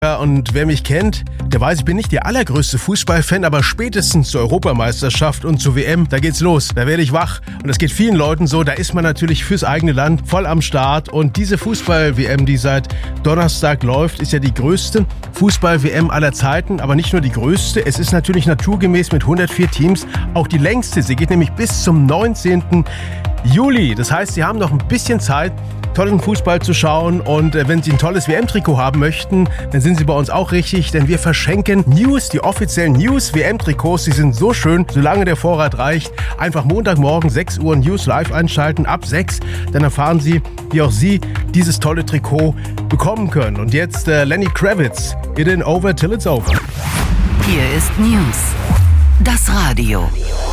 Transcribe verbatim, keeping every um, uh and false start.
Ja, und wer mich kennt, der weiß, ich bin nicht der allergrößte Fußballfan, aber spätestens zur Europameisterschaft und zur W M, da geht's los. Da werde ich wach. Und das geht vielen Leuten so. Da ist man natürlich fürs eigene Land voll am Start. Und diese Fußball-W M, die seit Donnerstag läuft, ist ja die größte Fußball-W M aller Zeiten. Aber nicht nur die größte. Es ist natürlich naturgemäß mit hundertvier Teams auch die längste. Sie geht nämlich bis zum neunzehnten Juli. Das heißt, Sie haben noch ein bisschen Zeit, tollen Fußball zu schauen, und äh, wenn Sie ein tolles W M-Trikot haben möchten, dann sind Sie bei uns auch richtig, denn wir verschenken News, die offiziellen News-W M-Trikots, die sind so schön, solange der Vorrat reicht. Einfach Montagmorgen sechs Uhr News live einschalten, ab sechs, dann erfahren Sie, wie auch Sie dieses tolle Trikot bekommen können. Und jetzt äh, Lenny Kravitz, It Ain't Over Till It's Over. Hier ist News, das Radio.